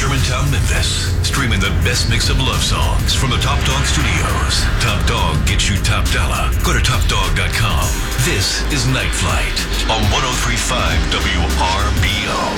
Shermantown, Memphis. Streaming the best mix of love songs from the Top Dog Studios. Top Dog gets you top dollar. Go to topdog.com. This is Night Flight on 103.5 WRBO.